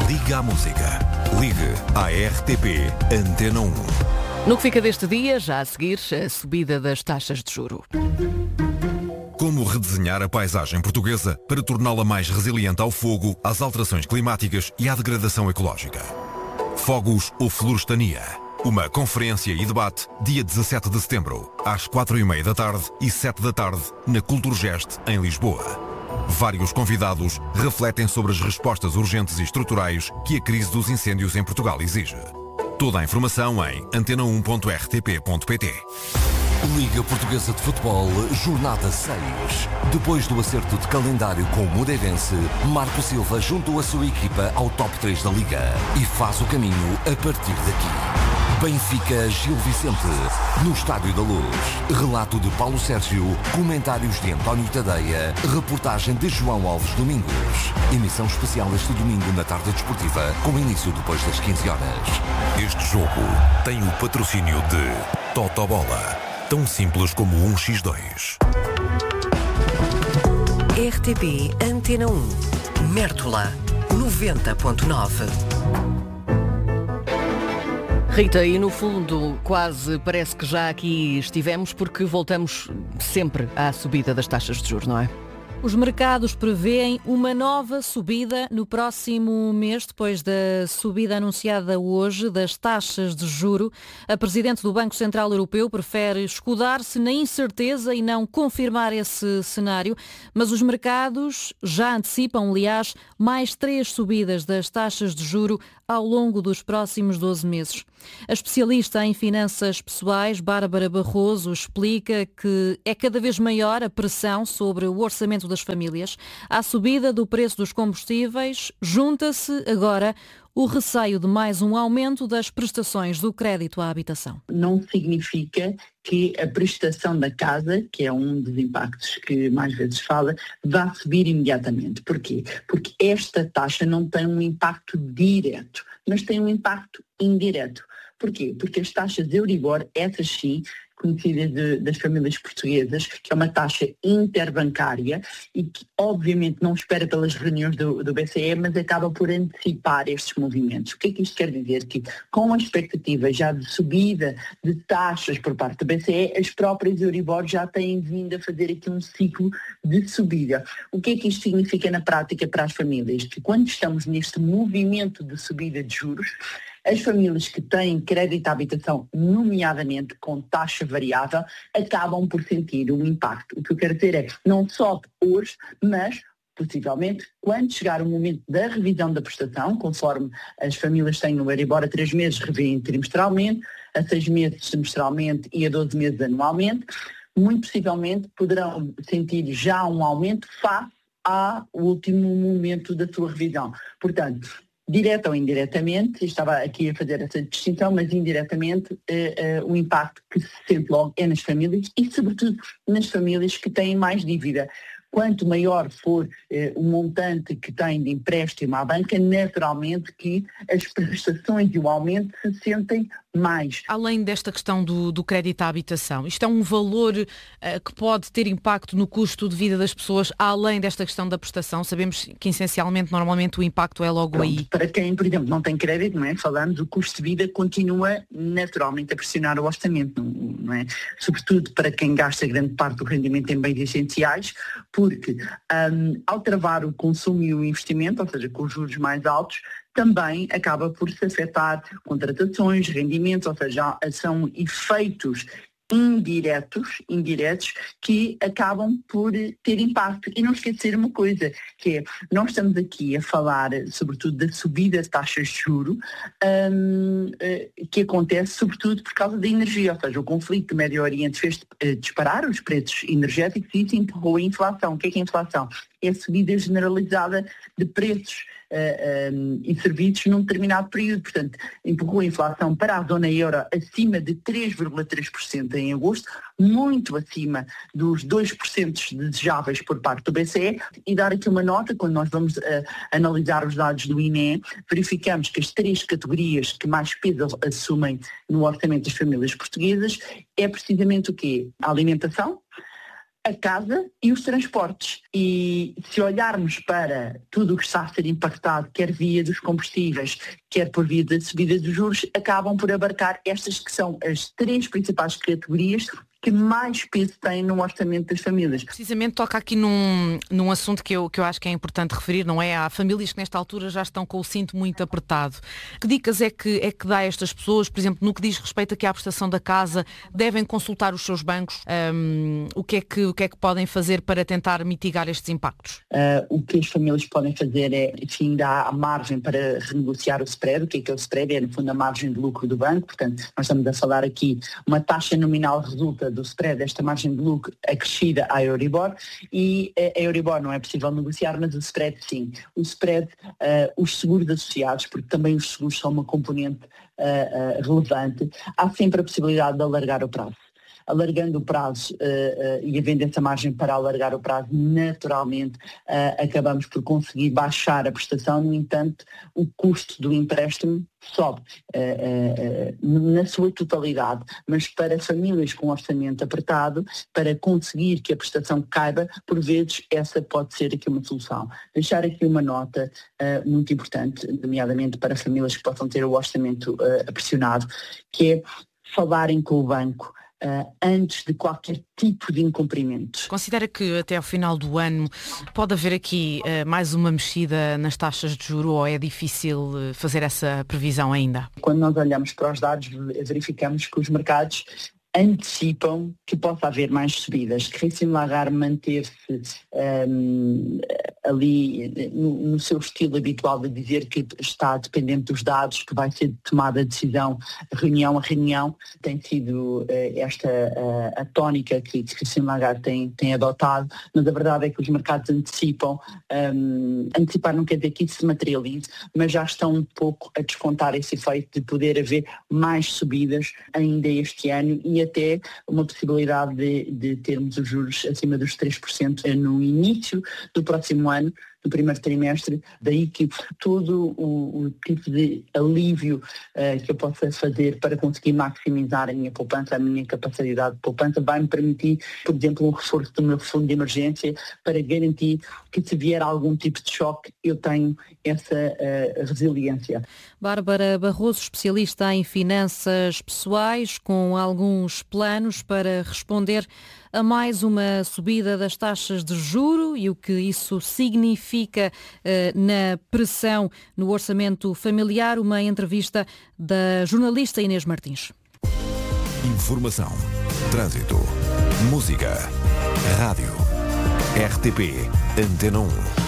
Liga à música. Ligue à RTP Antena 1. No que fica deste dia, já a seguir, a subida das taxas de juro. Como redesenhar a paisagem portuguesa para torná-la mais resiliente ao fogo, às alterações climáticas e à degradação ecológica. Fogos ou Florestania. Uma conferência e debate dia 17 de setembro, às 4h30 da tarde e 7 da tarde, na Culturgest, em Lisboa. Vários convidados refletem sobre as respostas urgentes e estruturais que a crise dos incêndios em Portugal exige. Toda a informação em antena1.rtp.pt. Liga Portuguesa de Futebol, Jornada 6. Depois do acerto de calendário com o Moreirense, Marco Silva juntou a sua equipa ao top 3 da Liga e faz o caminho a partir daqui. Benfica Gil Vicente, no Estádio da Luz. Relato de Paulo Sérgio, comentários de António Tadeia, reportagem de João Alves Domingos. Emissão especial este domingo na tarde desportiva, com início depois das 15 horas. Este jogo tem o patrocínio de Totobola. Tão simples como 1x2. RTP Antena 1. Mértola 90.9. Rita, e no fundo quase parece que já aqui estivemos porque voltamos sempre à subida das taxas de juros, não é? Os mercados prevêem uma nova subida no próximo mês, depois da subida anunciada hoje das taxas de juro. A Presidente do Banco Central Europeu prefere escudar-se na incerteza e não confirmar esse cenário, mas os mercados já antecipam, aliás, mais 3 subidas das taxas de juro ao longo dos próximos 12 meses. A especialista em finanças pessoais, Bárbara Barroso, explica que é cada vez maior a pressão sobre o orçamento das famílias. À subida do preço dos combustíveis, junta-se agora o receio de mais um aumento das prestações do crédito à habitação. Não significa que a prestação da casa, que é um dos impactos que mais vezes fala, vá subir imediatamente. Porquê? Porque esta taxa não tem um impacto direto, mas tem um impacto indireto. Porquê? Porque as taxas Euribor, essas sim, conhecidas das famílias portuguesas, que é uma taxa interbancária e que obviamente não espera pelas reuniões do BCE, mas acaba por antecipar estes movimentos. O que é que isto quer dizer? Que com a expectativa já de subida de taxas por parte do BCE, as próprias Euribor já têm vindo a fazer aqui um ciclo de subida. O que é que isto significa na prática para as famílias? Que quando estamos neste movimento de subida de juros, as famílias que têm crédito à habitação, nomeadamente com taxa variável, acabam por sentir um impacto. O que eu quero dizer é, não só hoje, mas possivelmente quando chegar o momento da revisão da prestação, conforme as famílias têm o Euribor a 3 meses, revêem trimestralmente, a 6 meses semestralmente e a 12 meses anualmente, muito possivelmente poderão sentir já um aumento face ao último momento da sua revisão. Portanto, direta ou indiretamente, estava aqui a fazer essa distinção, mas indiretamente o impacto que se sente logo é nas famílias e sobretudo nas famílias que têm mais dívida. Quanto maior for o montante que tem de empréstimo à banca, naturalmente que as prestações e o aumento se sentem mais. Além desta questão do crédito à habitação, isto é um valor que pode ter impacto no custo de vida das pessoas, além desta questão da prestação? Sabemos que essencialmente, normalmente o impacto é logo aí. Para quem, por exemplo, não tem crédito, não é? Falamos, o custo de vida continua naturalmente a pressionar o orçamento, não é? Sobretudo para quem gasta grande parte do rendimento em bens essenciais, porque ao travar o consumo e o investimento, ou seja, com os juros mais altos, também acaba por se afetar contratações, rendimentos, ou seja, são efeitos indiretos que acabam por ter impacto. E não esquecer uma coisa, que é, nós estamos aqui a falar sobretudo da subida de taxas de juros, que acontece sobretudo por causa da energia, ou seja, o conflito do Médio Oriente fez disparar os preços energéticos e isso empurrou a inflação. O que é a inflação? É a subida generalizada de preços e serviços num determinado período. Portanto, empurrou a inflação para a zona euro acima de 3,3% em agosto, muito acima dos 2% desejáveis por parte do BCE. E dar aqui uma nota, quando nós vamos analisar os dados do INE, verificamos que as 3 categorias que mais peso assumem no orçamento das famílias portuguesas é precisamente o quê? A alimentação, a casa e os transportes. E se olharmos para tudo o que está a ser impactado, quer via dos combustíveis, quer por via da subida dos juros, acabam por abarcar estas que são as 3 principais categorias que mais peso tem no orçamento das famílias. Precisamente toca aqui num assunto que eu acho que é importante referir, não é? Há famílias que nesta altura já estão com o cinto muito apertado. Que dicas é que dá a estas pessoas, por exemplo, no que diz respeito aqui à prestação da casa, devem consultar os seus bancos? O que é que podem fazer para tentar mitigar estes impactos? O que as famílias podem fazer é, enfim, dar a margem para renegociar o spread. O que é o spread? É, no fundo, a margem de lucro do banco. Portanto, nós estamos a falar aqui, uma taxa nominal resulta do spread, esta margem de lucro acrescida à Euribor, e a Euribor não é possível negociar, mas o spread sim. O spread, os seguros associados, porque também os seguros são uma componente relevante, há sempre a possibilidade de alargar o prazo. Alargando o prazo e havendo essa margem para alargar o prazo, naturalmente acabamos por conseguir baixar a prestação. No entanto, o custo do empréstimo sobe na sua totalidade, mas para famílias com orçamento apertado, para conseguir que a prestação caiba, por vezes essa pode ser aqui uma solução. Deixar aqui uma nota muito importante, nomeadamente para famílias que possam ter o orçamento pressionado, que é falarem com o banco antes de qualquer tipo de incumprimento. Considera que até ao final do ano pode haver aqui mais uma mexida nas taxas de juros, ou é difícil fazer essa previsão ainda? Quando nós olhamos para os dados, verificamos que os mercados antecipam que possa haver mais subidas. Christine Lagarde manteve-se ali no seu estilo habitual de dizer que está dependente dos dados, que vai ser tomada a decisão reunião a reunião. Tem sido esta a tónica que Christine Lagarde tem adotado, mas a verdade é que os mercados antecipam. Antecipar não quer dizer que isso se materialize, mas já estão um pouco a descontar esse efeito de poder haver mais subidas ainda este ano, e até uma possibilidade de termos os juros acima dos 3% no início do próximo ano, no primeiro trimestre. Daí que todo o tipo de alívio que eu possa fazer para conseguir maximizar a minha poupança, a minha capacidade de poupança, vai-me permitir, por exemplo, um reforço do meu fundo de emergência para garantir que, se vier algum tipo de choque, eu tenho essa resiliência. Bárbara Barroso, especialista em finanças pessoais, com alguns planos para responder a mais uma subida das taxas de juro e o que isso significa na pressão no orçamento familiar. Uma entrevista da jornalista Inês Martins. Informação, trânsito, música, rádio, RTP, Antena 1.